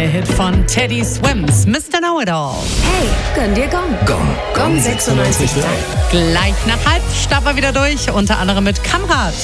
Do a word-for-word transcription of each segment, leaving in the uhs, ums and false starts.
neuer Hit von Teddy Swims, Mister Know-It-All. Hey, gönn dir Gong. Gong. Gong sechsundneunzig Komma drei. Gleich nach halb starten wir wieder durch, unter anderem mit Kamrat.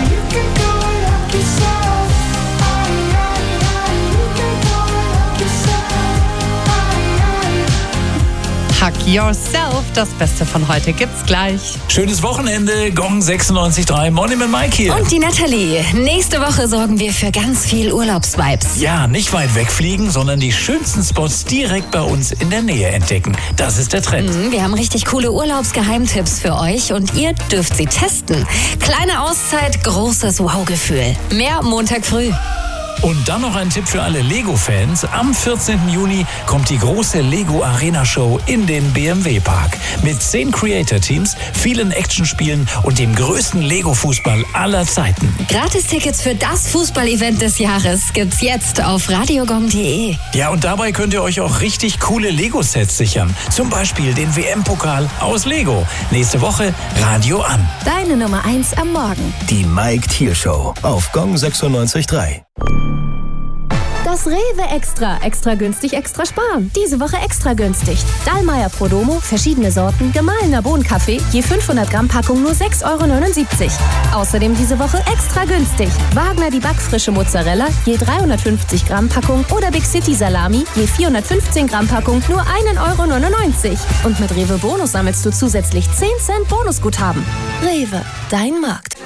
Hug Yourself, das Beste von heute gibt's gleich. Schönes Wochenende, Gong sechsundneunzig Komma drei, Morning mit Mike hier. Und die Nathalie. Nächste Woche sorgen wir für ganz viel Urlaubsvibes. Ja, nicht weit wegfliegen, sondern die schönsten Spots direkt bei uns in der Nähe entdecken. Das ist der Trend. Mhm, wir haben richtig coole Urlaubsgeheimtipps für euch und ihr dürft sie testen. Kleine Auszeit, großes Wow-Gefühl. Mehr Montag früh. Und dann noch ein Tipp für alle Lego-Fans. Am vierzehnten Juni kommt die große Lego Arena Show in den B M W Park. Mit zehn Creator-Teams, vielen Actionspielen und dem größten Lego-Fußball aller Zeiten. Gratis-Tickets für das Fußball-Event des Jahres gibt's jetzt auf radiogong punkt de. Ja, und dabei könnt ihr euch auch richtig coole Lego-Sets sichern. Zum Beispiel den W M-Pokal aus Lego. Nächste Woche Radio an. Deine Nummer eins am Morgen. Die Mike Thiel Show auf Gong sechsundneunzig Komma drei. Das Rewe Extra. Extra günstig, extra sparen. Diese Woche extra günstig. Dallmayr Prodomo, verschiedene Sorten, gemahlener Bohnenkaffee, je fünfhundert Gramm Packung nur sechs Euro neunundsiebzig. Außerdem diese Woche extra günstig. Wagner die backfrische Mozzarella, je dreihundertfünfzig Gramm Packung oder Big City Salami, je vierhundertfünfzehn Gramm Packung nur ein Euro neunundneunzig. Und mit Rewe Bonus sammelst du zusätzlich zehn Cent Bonusguthaben. Rewe, dein Markt.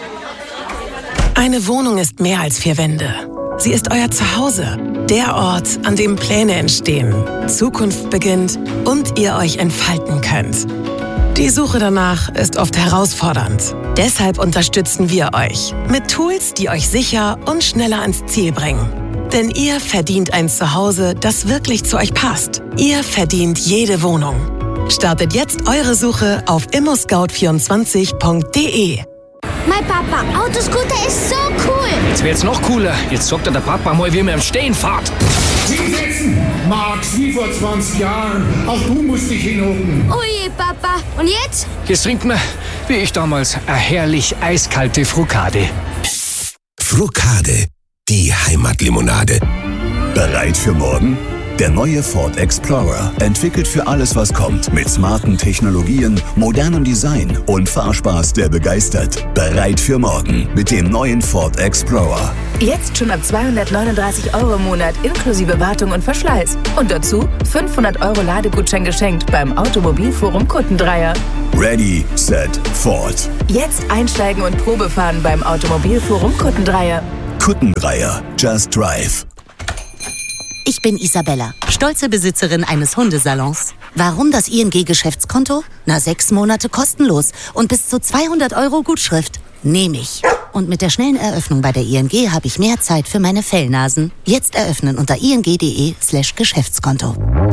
Eine Wohnung ist mehr als vier Wände. Sie ist euer Zuhause, der Ort, an dem Pläne entstehen, Zukunft beginnt und ihr euch entfalten könnt. Die Suche danach ist oft herausfordernd. Deshalb unterstützen wir euch mit Tools, die euch sicher und schneller ans Ziel bringen. Denn ihr verdient ein Zuhause, das wirklich zu euch passt. Ihr verdient jede Wohnung. Startet jetzt eure Suche auf immo scout vierundzwanzig punkt de. Mein Papa, Autoscooter ist so cool. Jetzt wird's noch cooler. Jetzt sagt der Papa mal, wie man im Stehen fährt. Hinsetzen, Max, wie vor zwanzig Jahren. Auch du musst dich hinhocken. Oh je, Papa. Und jetzt? Jetzt trinkt man, wie ich damals, eine herrlich eiskalte Frukade. Frukade, die Heimatlimonade. Bereit für morgen? Der neue Ford Explorer, entwickelt für alles, was kommt, mit smarten Technologien, modernem Design und Fahrspaß, der begeistert. Bereit für morgen mit dem neuen Ford Explorer. Jetzt schon ab zweihundertneununddreißig Euro im Monat inklusive Wartung und Verschleiß. Und dazu fünfhundert Euro Ladegutschein geschenkt beim Automobilforum Kuttendreier. Ready, set, Ford. Jetzt einsteigen und Probefahren beim Automobilforum Kuttendreier. Kuttendreier, just drive. Ich bin Isabella, stolze Besitzerin eines Hundesalons. Warum das I N G-Geschäftskonto? Na, sechs Monate kostenlos und bis zu zweihundert Euro Gutschrift. Nehme ich. Und mit der schnellen Eröffnung bei der I N G habe ich mehr Zeit für meine Fellnasen. Jetzt eröffnen unter ing.de slash Geschäftskonto.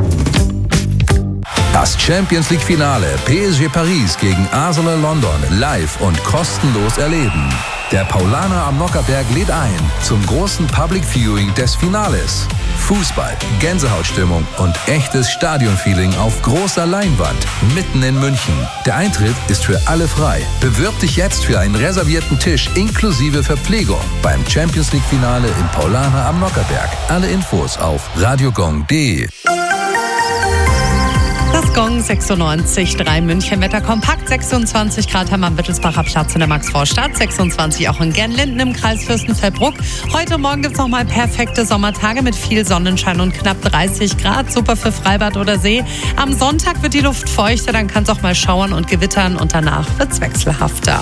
Das Champions League Finale P S G Paris gegen Arsenal London live und kostenlos erleben. Der Paulaner am Nockherberg lädt ein zum großen Public Viewing des Finales. Fußball, Gänsehautstimmung und echtes Stadionfeeling auf großer Leinwand mitten in München. Der Eintritt ist für alle frei. Bewirb dich jetzt für einen reservierten Tisch inklusive Verpflegung beim Champions League Finale in Paulaner am Nockherberg. Alle Infos auf radiogong punkt de. Das Gong sechsundneunzig Komma drei München Wetter kompakt, sechsundzwanzig Grad haben am Wittelsbacher Platz in der Maxvorstadt, sechsundzwanzig auch in Gernlinden im Kreis Fürstenfeldbruck. Heute Morgen gibt es nochmal perfekte Sommertage mit viel Sonnenschein und knapp dreißig Grad, super für Freibad oder See. Am Sonntag wird die Luft feuchter, dann kann es auch mal schauern und gewittern und danach wird es wechselhafter.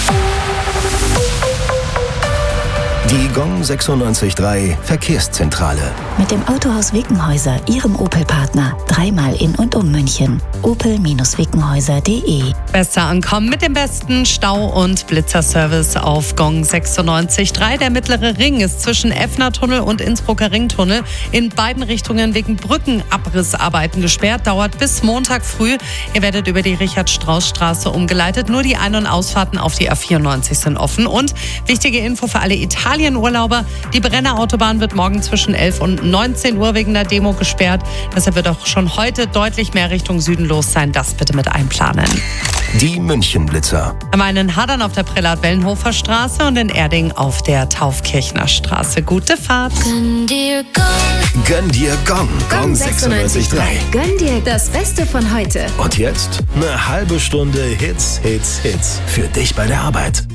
Die Gong sechsundneunzig Komma drei Verkehrszentrale. Mit dem Autohaus Wickenhäuser, Ihrem Opel-Partner. Dreimal in und um München. opel Wickenhäuser punkt de. Besser ankommen mit dem besten Stau- und Blitzerservice auf Gong sechsundneunzig Komma drei. Der mittlere Ring ist zwischen Effner-Tunnel und Innsbrucker Ringtunnel in beiden Richtungen wegen Brückenabrissarbeiten gesperrt. Dauert bis Montag früh. Ihr werdet über die Richard-Strauß-Straße umgeleitet. Nur die Ein- und Ausfahrten auf die A vierundneunzig sind offen. Und wichtige Info für alle Italien-Urlauber. Die Brenner Autobahn wird morgen zwischen elf und neunzehn Uhr wegen der Demo gesperrt. Deshalb wird auch schon heute deutlich mehr Richtung Süden los sein. Das bitte mit einplanen. Die München-Blitzer. Am einen Hadern auf der Prälat-Wellenhofer Straße und in Erding auf der Taufkirchner Straße. Gute Fahrt. Gönn dir Gong. Gönn dir Gong. Gong sechsundneunzig Komma drei. Gönn dir das Beste von heute. Und jetzt eine halbe Stunde Hits, Hits, Hits. Für dich bei der Arbeit.